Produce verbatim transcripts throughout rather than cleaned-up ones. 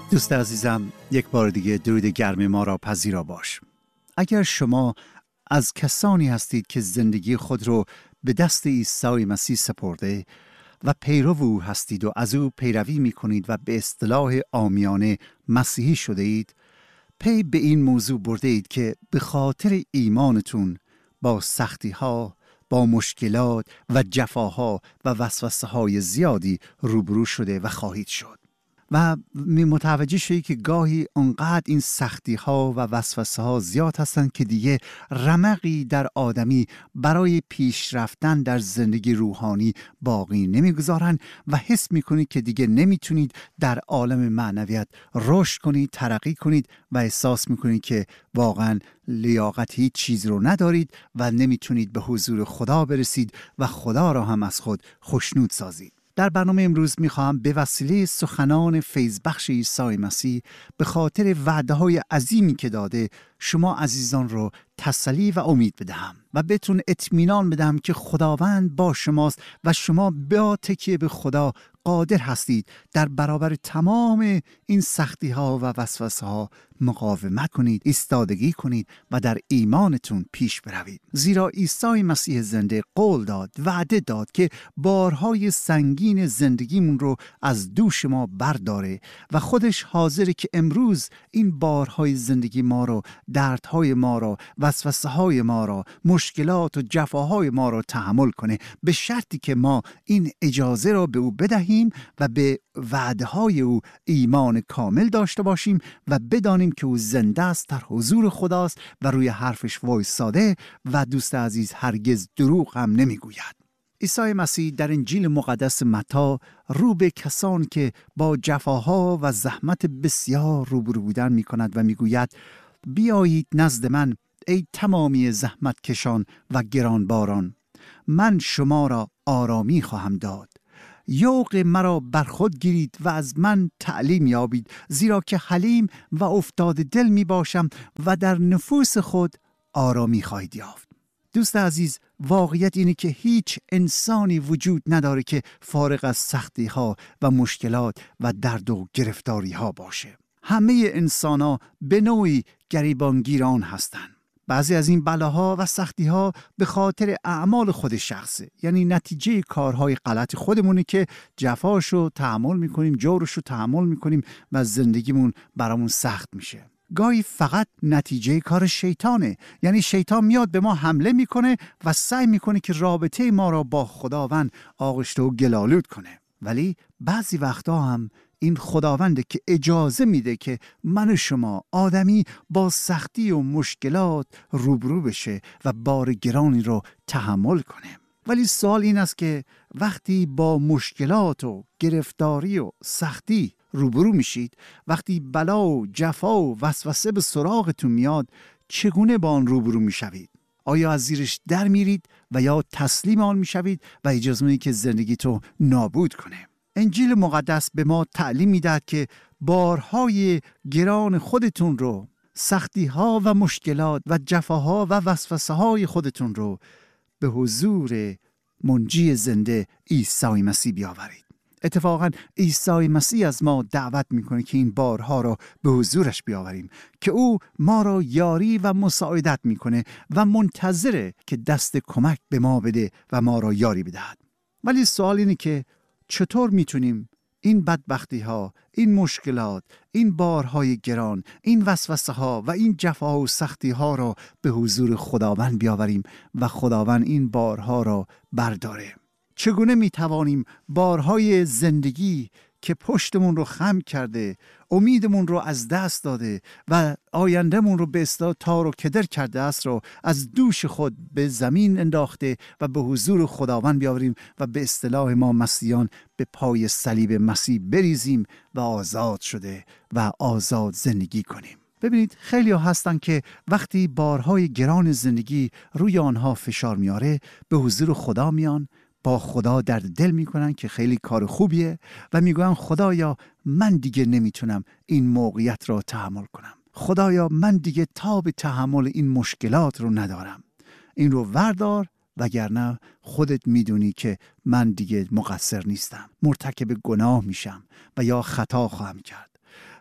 دوست عزیزم، یک بار دیگه درود گرم ما را پذیرا باش. اگر شما از کسانی هستید که زندگی خود رو به دست عیسی مسیح سپرده و پیرو او هستید و از او پیروی می کنید و به اصطلاح عامیانه مسیحی شده اید، پی به این موضوع برده اید که به خاطر ایمانتون با سختی ها، با مشکلات و جفاها و وسوسه های زیادی روبرو شده و خواهید شد. و متوجه شدید که گاهی انقدر این سختی ها و وسوسه ها زیاد هستند که دیگه رمقی در آدمی برای پیش رفتن در زندگی روحانی باقی نمیگذارن و حس میکنید که دیگه نمیتونید در عالم معنویت رشد کنید، ترقی کنید و احساس میکنید که واقعا لیاقت هیچ چیز رو ندارید و نمیتونید به حضور خدا برسید و خدا را هم از خود خوشنود سازید. در برنامه امروز میخواهم به وسیله سخنان فیضبخش عیسی مسیح به خاطر وعده‌های عظیمی که داده شما عزیزان رو تسلی و امید بدهم و بهتون اطمینان بدم که خداوند با شماست و شما با تکیه به خدا قادر هستید در برابر تمام این سختی ها و وسوسه ها مقاومت کنید، ایستادگی کنید و در ایمانتون پیش بروید. زیرا عیسی مسیح زنده قول داد، وعده داد که بارهای سنگین زندگیمون رو از دوش ما برداره و خودش حاضره که امروز این بارهای زندگی ما رو، دردهای ما رو، وسوسه های ما رو، مشکلات و جفاهای ما رو تحمل کنه، به شرطی که ما این اجازه را به او بدهیم و به وعده های او ایمان کامل داشته باشیم و بدانیم که او زنده است، در حضور خداست و روی حرفش وایساده و دوست عزیز هرگز دروغ هم نمیگوید. عیسی مسیح در انجیل مقدس متی رو به کسان که با جفاها و زحمت بسیار روبرو بودن می کند و می گوید بیایید نزد من ای تمامی زحمت کشان و گرانباران، من شما را آرامی خواهم داد. یوغ مرا بر خود گیرید و از من تعلیم یابید، زیرا که حلیم و افتاد دل می باشم و در نفوس خود آرامی خواهید یافت. دوست عزیز، واقعیت اینه که هیچ انسانی وجود نداره که فارغ از سختی ها و مشکلات و درد و گرفتاری ها باشه. همه انسان ها به نوعی گریبانگیران هستند. بعضی از این بلاها و سختی ها به خاطر اعمال خود شخصه، یعنی نتیجه کارهای غلط خودمونه که جفاشو تحمل میکنیم، جورشو تحمل میکنیم و زندگیمون برامون سخت میشه. گاهی فقط نتیجه کار شیطانه، یعنی شیطان میاد به ما حمله میکنه و سعی میکنه که رابطه ما را با خداوند آغشته و گلالود کنه. ولی بعضی وقتا هم این خداونده که اجازه میده که من و شما آدمی با سختی و مشکلات روبرو بشه و بار گرانی رو تحمل کنه. ولی سوال این است که وقتی با مشکلات و گرفتاری و سختی روبرو میشید، وقتی بلا و جفا و وسوسه به سراغتون میاد، چگونه با آن روبرو میشوید؟ آیا از زیرش در میرید و یا تسلیم آن میشوید و اجازه میدید که زندگی تو نابود کنه؟ انجیل مقدس به ما تعلیم میدهد که بارهای گران خودتون رو، سختی‌ها و مشکلات و جفاها و وسوسه‌های خودتون رو به حضور منجی زنده عیسی مسیح بیاورید. اتفاقاً عیسی مسیح از ما دعوت میکنه که این بارها را به حضورش بیاوریم، که او ما را یاری و مساعدت میکنه و منتظره که دست کمک به ما بده و ما را یاری بدهد. ولی سوال اینه که چطور میتونیم این بدبختی ها، این مشکلات، این بارهای گران، این وسوسه ها و این جفا و سختی ها را به حضور خداوند بیاوریم و خداوند این بارها را برداره؟ چگونه میتوانیم بارهای زندگی که پشتمون رو خم کرده، امیدمون رو از دست داده و آیندهمون رو به اصطلاح تار و کدر کرده است رو از دوش خود به زمین انداخته و به حضور خداوند بیاوریم و به اصطلاح ما مسیحیان به پای صلیب مسیح بریزیم و آزاد شده و آزاد زندگی کنیم؟ ببینید، خیلی ها هستن که وقتی بارهای گران زندگی روی آنها فشار میاره، به حضور خدا میان، با خدا درد دل میکنن که خیلی کار خوبیه و میگوین خدایا من دیگه نمیتونم این موقعیت را تحمل کنم، خدایا من دیگه تاب تحمل این مشکلات رو ندارم، این رو وردار، وگرنه خودت میدونی که من دیگه مقصر نیستم، مرتکب گناه میشم و یا خطا خواهم کرد.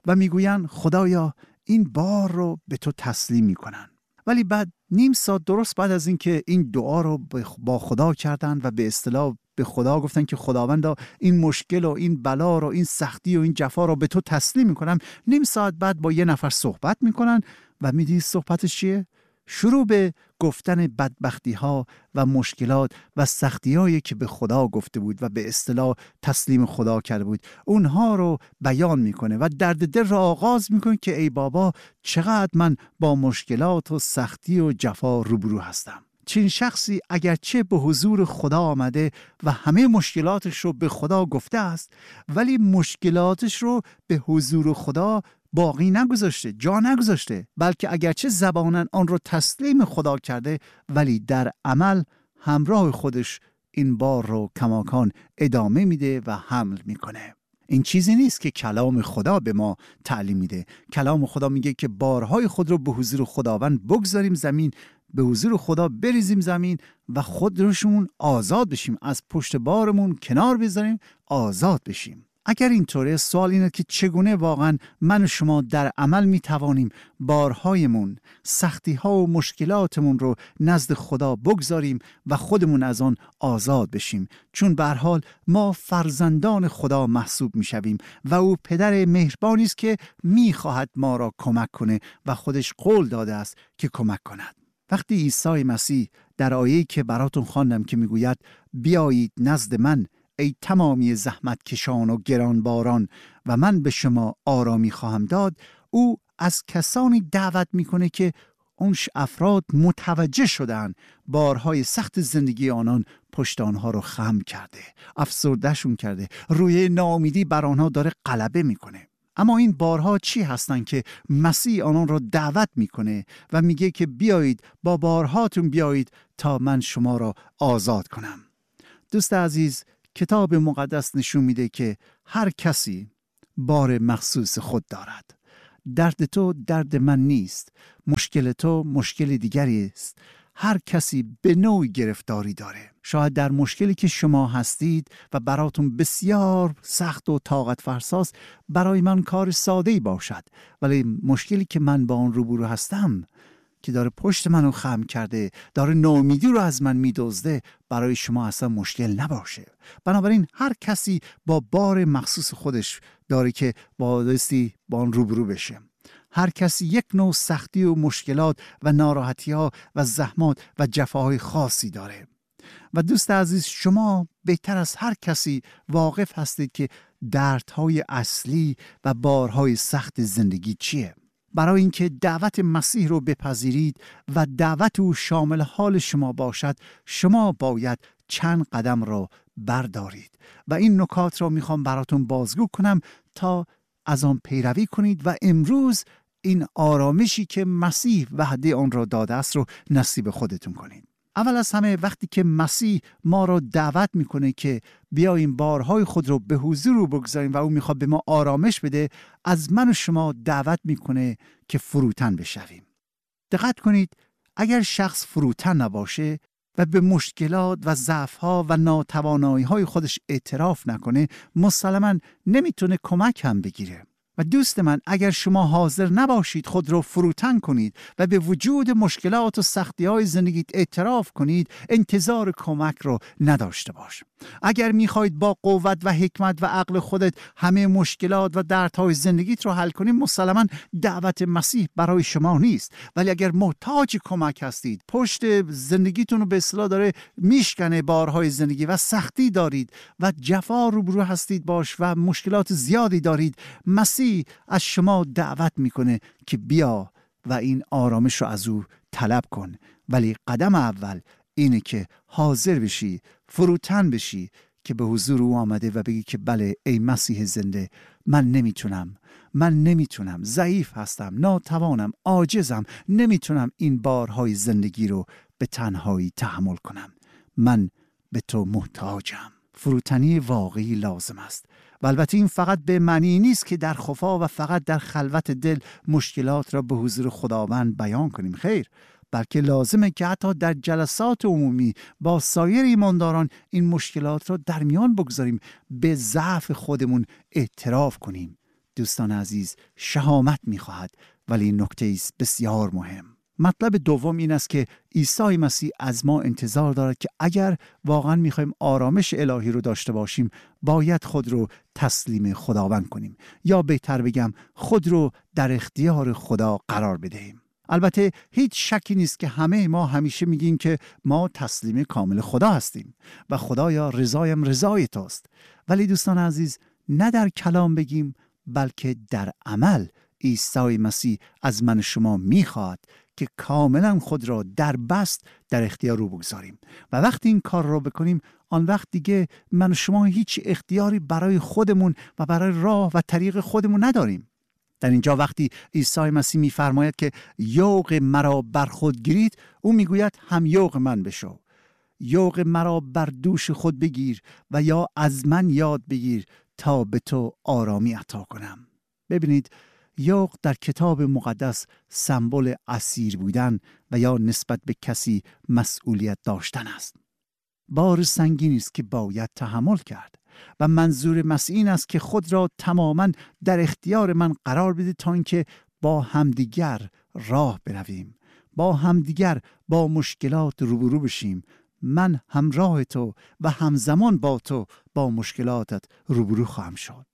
و میگویند خدایا این بار رو به تو تسلیم میکنن. ولی بعد نیم ساعت درست بعد از اینکه این دعا رو با خدا کردن و به اصطلاح به خدا گفتن که خداوندا این مشکل و این بلا رو، این سختی و این جفا رو به تو تسلیم میکنم، نیم ساعت بعد با یه نفر صحبت میکنن و میدونی صحبتش چیه؟ شروع به گفتن بدبختی ها و مشکلات و سختی هایی که به خدا گفته بود و به اصطلاح تسلیم خدا کرده بود اونها رو بیان میکنه و درد دل را آغاز میکنه که ای بابا چقدر من با مشکلات و سختی و جفا روبرو هستم. چین شخصی اگرچه به حضور خدا آمده و همه مشکلاتش رو به خدا گفته است، ولی مشکلاتش رو به حضور خدا باقی نگذاشته، جا نگذاشته، بلکه اگرچه زباناً آن رو تسلیم خدا کرده، ولی در عمل همراه خودش این بار رو کماکان ادامه میده و حمل میکنه. این چیزی نیست که کلام خدا به ما تعلیم میده. کلام خدا میگه که بارهای خود رو به حضور خداوند بگذاریم زمین، به حضور خدا بریزیم زمین و خود روشون آزاد بشیم، از پشت بارمون کنار بذاریم، آزاد بشیم. اگر اینطوره، سوال اینه که چگونه واقعا من و شما در عمل می توانیم بارهایمون، سختی ها و مشکلاتمون رو نزد خدا بگذاریم و خودمون از آن آزاد بشیم، چون به هر حال ما فرزندان خدا محسوب می شویم و او پدر مهربانی است که می خواهد ما را کمک کنه و خودش قول داده است که کمک کند. وقتی عیسی مسیح در آیه‌ای که براتون خواندم که میگوید بیایید نزد من ای تمامی زحمت کشان و گرانباران و من به شما آرامی خواهم داد، او از کسانی دعوت میکنه که اون افراد متوجه شدن بارهای سخت زندگی آنان پشت آنها رو خم کرده، افسردهشون کرده، روی ناامیدی بر آنها داره غلبه میکنه. اما این بارها چی هستن که مسیح آنان را دعوت میکنه و میگه که بیایید با بارهاتون بیایید تا من شما را آزاد کنم؟ دوست عزیز، کتاب مقدس نشون میده که هر کسی بار مخصوص خود دارد. درد تو درد من نیست، مشکل تو مشکل دیگری است. هر کسی به نوعی گرفتاری داره. شاید در مشکلی که شما هستید و براتون بسیار سخت و طاقت فرساست، برای من کار ساده‌ای باشد، ولی مشکلی که من با آن روبرو هستم که داره پشت منو خم کرده، داره ناامیدی رو از من میدزده، برای شما اصلا مشکل نباشه. بنابراین هر کسی با بار مخصوص خودش داره که بایستی با آن روبرو بشه. هر کسی یک نوع سختی و مشکلات و ناراحتی ها و زحمات و جفاهای خاصی داره و دوست عزیز، شما بهتر از هر کسی واقف هستید که دردهای اصلی و بارهای سخت زندگی چیه. برای اینکه دعوت مسیح رو بپذیرید و دعوت او شامل حال شما باشد، شما باید چند قدم رو بردارید و این نکات رو میخوام براتون بازگو کنم تا از آن پیروی کنید و امروز این آرامشی که مسیح وعده آن را داده است رو نصیب خودتون کنید. اول از همه وقتی که مسیح ما را دعوت میکنه که بیاییم بارهای خود رو به حضور رو بگذاریم و او میخواد به ما آرامش بده، از من و شما دعوت میکنه که فروتن بشویم. دقت کنید، اگر شخص فروتن نباشه و به مشکلات و ضعف‌ها و ناتوانایی‌های خودش اعتراف نکنه، مسلماً نمیتونه کمک هم بگیره. و دوست من، اگر شما حاضر نباشید خود رو فروتن کنید و به وجود مشکلات و سختی‌های زندگیت اعتراف کنید، انتظار کمک رو نداشته باش. اگر میخواید با قوت و حکمت و عقل خودت همه مشکلات و دردهای زندگیت رو حل کنید، مسلماً دعوت مسیح برای شما نیست. ولی اگر محتاج کمک هستید، پشت زندگیتون رو به اصطلاح داره میشکنه بارهای زندگی و سختی دارید و جفا روبرو هستید باش و مشکلات زیادی دارید، مسیح از شما دعوت میکنه که بیا و این آرامش رو از او طلب کن. ولی قدم اول اینه که حاضر بشی، فروتن بشی که به حضور او آمده و بگی که بله ای مسیح زنده، من نمیتونم، من نمیتونم، ضعیف هستم، ناتوانم، عاجزم، نمیتونم این بارهای زندگی رو به تنهایی تحمل کنم، من به تو محتاجم. فروتنی واقعی لازم است. و البته این فقط به معنی نیست که در خفا و فقط در خلوت دل مشکلات را به حضور خداوند بیان کنیم، خیر، بلکه لازمه که حتی در جلسات عمومی با سایر ایمانداران این مشکلات را در میان بگذاریم، به ضعف خودمون اعتراف کنیم، دوستان عزیز شهامت می‌خواهد، ولی نکته است بسیار مهم. مطلب دوم این است که عیسی مسیح از ما انتظار دارد که اگر واقعا می‌خوایم آرامش الهی رو داشته باشیم، باید خود رو تسلیم خداوند کنیم، یا بهتر بگم خود رو در اختیار خدا قرار بدهیم. البته هیچ شکی نیست که همه ما همیشه میگیم که ما تسلیم کامل خدا هستیم و خدایا رضایم رضای توست، ولی دوستان عزیز نه در کلام بگیم بلکه در عمل عیسی مسیح از من شما میخواد که کاملا خود را در بست در اختیار او بگذاریم و وقتی این کار را بکنیم آن وقت دیگه من شما هیچ اختیاری برای خودمون و برای راه و طریق خودمون نداریم. در اینجا وقتی عیسی مسیح می‌فرماید که یوغ مرا بر خود گیرید، او میگوید هم یوغ من بشو، یوغ مرا بر دوش خود بگیر و یا از من یاد بگیر تا به تو آرامی عطا کنم. ببینید یوغ در کتاب مقدس سمبل اسیر بودن و یا نسبت به کسی مسئولیت داشتن است. بار سنگینی است که باید تحمل کرد و منظور مسیح این است که خود را تماما در اختیار من قرار بده تا اینکه با همدیگر راه برویم، با همدیگر با مشکلات روبرو بشیم. من همراه تو و همزمان با تو با مشکلاتت روبرو خواهم شد.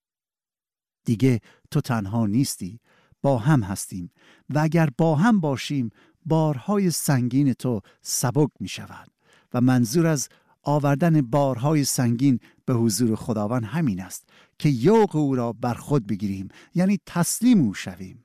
دیگه تو تنها نیستی، با هم هستیم و اگر با هم باشیم بارهای سنگین تو سبک می شود و منظور از آوردن بارهای سنگین به حضور خداوند همین است که یوغ او را بر خود بگیریم، یعنی تسلیم او شویم.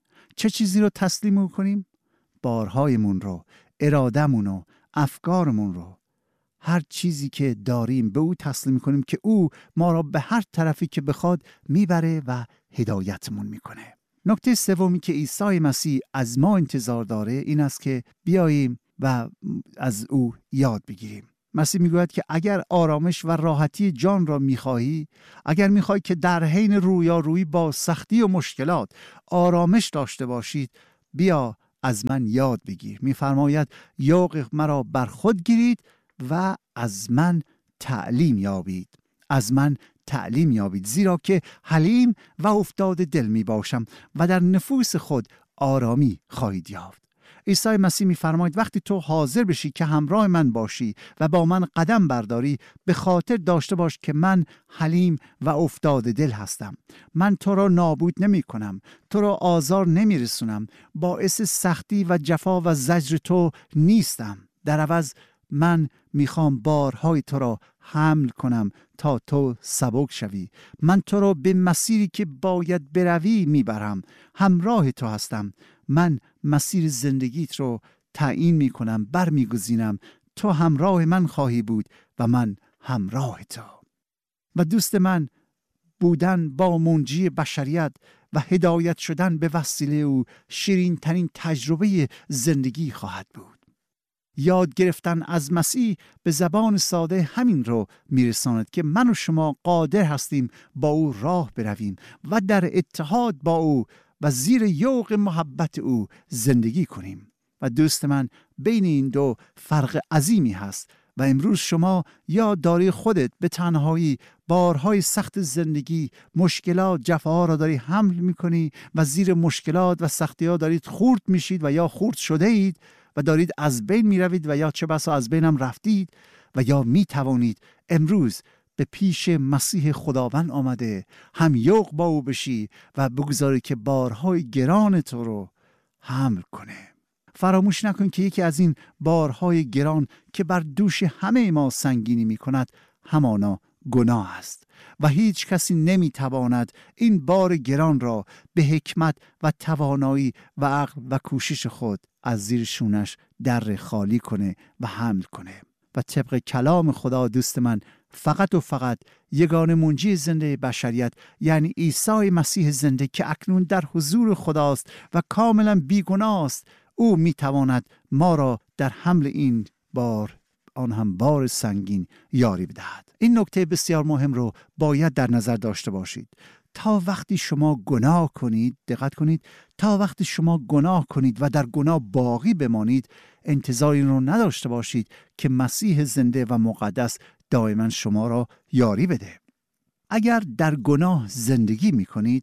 چه چیزی رو تسلیم او کنیم؟ بارهایمون رو، ارادمون رو، افکارمون رو، هر چیزی که داریم به او تسلیم کنیم که او ما را به هر طرفی که بخواد میبره و هدایتمون میکنه. نکته سومی که عیسی مسیح از ما انتظار داره این است که بیاییم و از او یاد بگیریم. مسیح میگوید که اگر آرامش و راحتی جان را میخواهی، اگر میخوای که در حین رویارویی با سختی و مشکلات آرامش داشته باشید، بیا از من یاد بگیر. میفرماید یوغ مرا بر خود گیرید و از من تعلیم یابید، از من تعلیم یابید زیرا که حلیم و افتاده دل می باشم و در نفوس خود آرامی خواهید یافت. عیسی مسیح می فرماید وقتی تو حاضر بشی که همراه من باشی و با من قدم برداری، به خاطر داشته باش که من حلیم و افتاده دل هستم. من تو را نابود نمی کنم، تو را آزار نمی رسونم، باعث سختی و جفا و زجر تو نیستم. در عوض من میخوام بارهای تو را حمل کنم تا تو سبک شوی. من تو را به مسیری که باید بروی میبرم، همراه تو هستم. من مسیر زندگیت رو تعیین میکنم، بر میگزینم. تو همراه من خواهی بود و من همراه تو. و دوست من، بودن با منجی بشریت و هدایت شدن به وسیله او شیرین ترین تجربه زندگی خواهد بود. یاد گرفتن از مسیح به زبان ساده همین رو میرساند که من و شما قادر هستیم با او راه برویم و در اتحاد با او و زیر یوغ محبت او زندگی کنیم. و دوست من، بین این دو فرق عظیمی هست و امروز شما یا داری خودت به تنهایی بارهای سخت زندگی، مشکلات، جفاها را داری حمل میکنی و زیر مشکلات و سختی ها دارید خورد میشید و یا خورد شده اید و دارید از بین می روید و یا چه بسا از بینم رفتید، و یا می توانید امروز به پیش مسیح خداوند آمده هم یوغ با او بشی و بگذاری که بارهای گران تو رو حمل کنه. فراموش نکن که یکی از این بارهای گران که بر دوش همه ما سنگینی می کند همانا گناه است و هیچ کسی نمی تواند این بار گران را به حکمت و توانایی و عقل و کوشش خود از زیر شونش در خالی کنه و حمل کنه. و طبق کلام خدا دوست من، فقط و فقط یگانه منجی زنده بشریت یعنی عیسی مسیح زنده که اکنون در حضور خداست و کاملا بیگناه است، او میتواند ما را در حمل این بار، آن هم بار سنگین، یاری بدهد. این نکته بسیار مهم رو باید در نظر داشته باشید. تا وقتی شما گناه کنید، دقت کنید، تا وقتی شما گناه کنید و در گناه باقی بمانید، انتظار این رو نداشته باشید که مسیح زنده و مقدس دائما شما را یاری بده. اگر در گناه زندگی می کنید،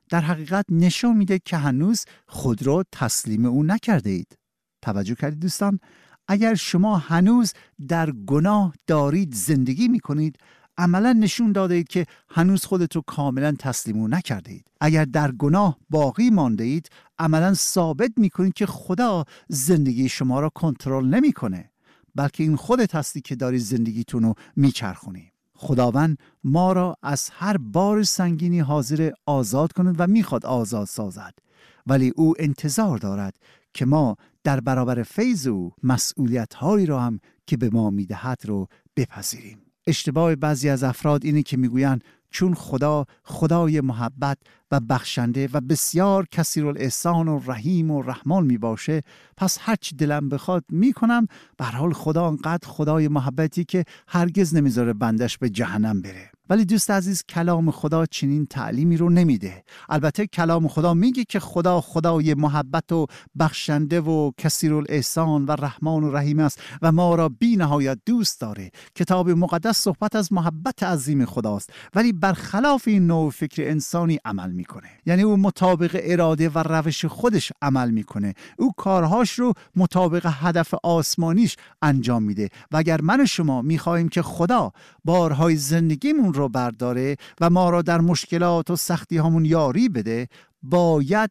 در حقیقت نشون میده که هنوز خود را تسلیم او نکرده اید. توجه کردید دوستان؟ اگر شما هنوز در گناه دارید زندگی میکنید، عملا نشون داده اید که هنوز خودت رو کاملا تسلیم او نکرده اید. اگر در گناه باقی مانده اید، عملا ثابت میکنید که خدا زندگی شما را کنترل نمیکنه، بلکه این خودت هستی که داری زندگیتون رو میچرخونی. خداوند ما را از هر بار سنگینی حاضر آزاد کند و میخواد آزاد سازد، ولی او انتظار دارد که ما در برابر فیض او مسئولیت هایی را هم که به ما میدهد رو بپذیریم. اشتباه بعضی از افراد اینه که میگویند چون خدا خدای محبت و بخشنده و بسیار کثیرالاحسان و رحیم و رحمان می باشه، پس هرچی دلم بخواد میکنم. به هر حال خدا انقدر خدای محبتی که هرگز نمیذاره بندش به جهنم بره. ولی دوست عزیز، کلام خدا چنین تعلیمی رو نمیده. البته کلام خدا میگه که خدا خدای محبت و بخشنده و کثیرالاحسان و رحمان و رحیم است و ما را بی نهایت دوست داره. کتاب مقدس صحبت از محبت عظیم خداست، ولی برخلاف این نوع فکر انسانی عمل میکنه. یعنی او مطابق اراده و روش خودش عمل میکنه. او کارهاش رو مطابق هدف آسمانیش انجام میده. و اگر من و شما میخواهیم که خدا بارهای زندگیمون رو برداره و ما را در مشکلات و سختی همون یاری بده، باید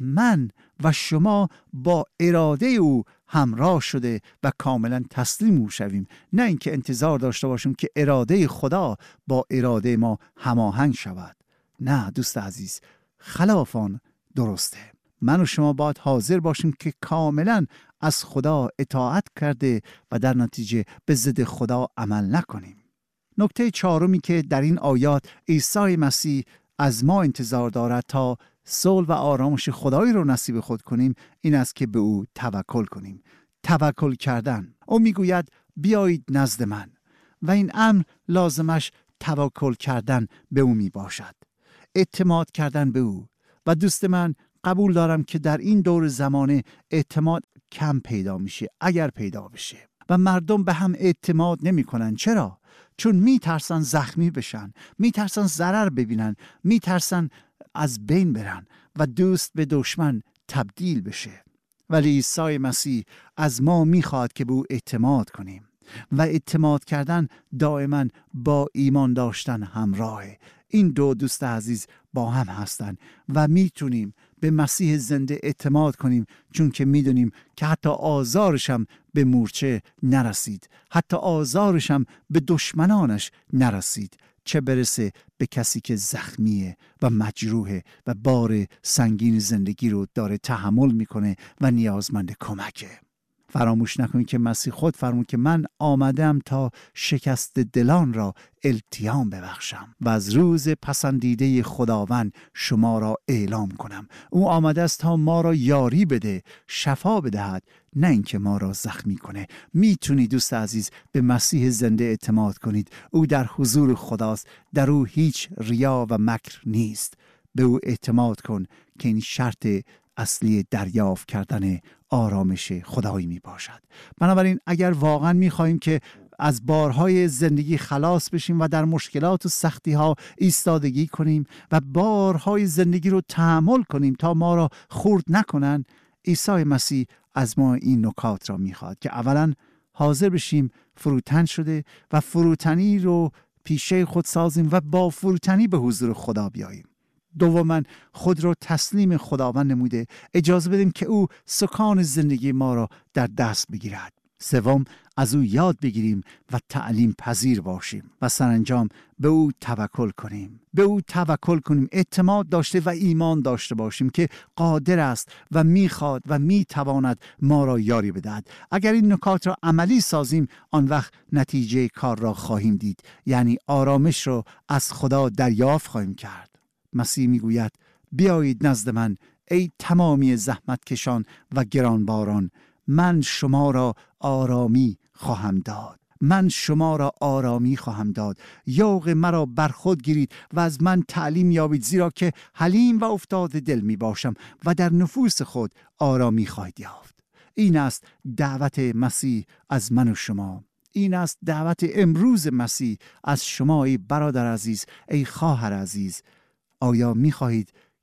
من و شما با اراده او همراه شده و کاملا تسلیم او شویم، نه اینکه انتظار داشته باشیم که اراده خدا با اراده ما هماهنگ شود. نه دوست عزیز، خلاف آن درسته. من و شما باید حاضر باشیم که کاملا از خدا اطاعت کرده و در نتیجه به ضد خدا عمل نکنیم. نکته چهارمی که در این آیات عیسی مسیح از ما انتظار دارد تا صلح و آرامش خدایی رو نصیب خود کنیم، این است که به او توکل کنیم. توکل کردن. او میگوید بیایید نزد من و این امر لازمش توکل کردن به او می باشد، اعتماد کردن به او. و دوست من، قبول دارم که در این دور زمانه اعتماد کم پیدا میشه، اگر پیدا بشه، و مردم به هم اعتماد نمی کنن. چرا؟ چون می ترسن زخمی بشن، می ترسن ضرر ببینن، می ترسن از بین برن و دوست به دشمن تبدیل بشه. ولی عیسی مسیح از ما میخواد که به او اعتماد کنیم و اعتماد کردن دائما با ایمان داشتن همراهه. این دو دوست عزیز با هم هستن و میتونیم به مسیح زنده اعتماد کنیم، چون که میدونیم که حتی آزارش هم به مورچه نرسید، حتی آزارش هم به دشمنانش نرسید، چه برسه به کسی که زخمیه و مجروحه و بار سنگین زندگی رو داره تحمل میکنه و نیازمند کمکه. فراموش نکنید که مسیح خود فرمود که من آمدم تا شکست دلان را التیام ببخشم و از روز پسندیده خداوند شما را اعلام کنم. او آمده است تا ما را یاری بده، شفا بدهد، نه اینکه ما را زخمی کنه. میتونید دوست عزیز به مسیح زنده اعتماد کنید. او در حضور خداست، در او هیچ ریا و مکر نیست. به او اعتماد کن که این شرط اصلی دریافت کردن آرامش خدایی می باشد. بنابراین اگر واقعا می خواهیم که از بارهای زندگی خلاص بشیم و در مشکلات و سختی ها ایستادگی کنیم و بارهای زندگی رو تحمل کنیم تا ما را خورد نکنن، عیسی مسیح از ما این نکات را می خواد که اولا حاضر بشیم فروتن شده و فروتنی رو پیشه خود سازیم و با فروتنی به حضور خدا بیاییم. دوما خود را تسلیم خداوند نموده اجازه بدیم که او سکان زندگی ما را در دست بگیرد. سوم، از او یاد بگیریم و تعلیم پذیر باشیم و سرانجام به او توکل کنیم. به او توکل کنیم، اعتماد داشته و ایمان داشته باشیم که قادر است و میخواد و میتواند ما را یاری بدهد. اگر این نکات را عملی سازیم، آن وقت نتیجه کار را خواهیم دید، یعنی آرامش را از خدا دریافت خواهیم کرد. مسیح میگوید بیایید نزد من ای تمامی زحمت کشان و گرانباران، من شما را آرامی خواهم داد. من شما را آرامی خواهم داد. یوغ مرا بر خود گیرید و از من تعلیم یابید، زیرا که حلیم و افتاد دل می باشم و در نفوس خود آرامی خواهید یافت. این است دعوت مسیح از من و شما. این است دعوت امروز مسیح از شما ای برادر عزیز، ای خواهر عزیز. آیا می خواهید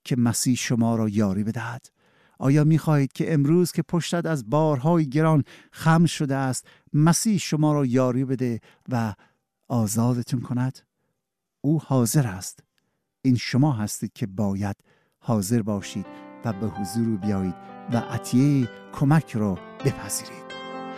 که مسیح شما را یاری بدهد؟ آیا می خواهید که امروز که پشتت از بارهای گران خم شده است مسیح شما را یاری بده و آزادتون کند؟ او حاضر است. این شما هستید که باید حاضر باشید و به حضور بیایید و عطیه کمک را بپذیرید.